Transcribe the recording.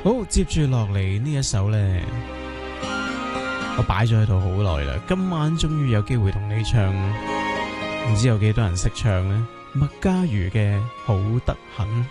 好，接住落嚟呢一首呢，我擺咗喺度好耐啦，今晚終於有機會同你唱，唔知有幾多人識唱呢？麥家瑜嘅好得很。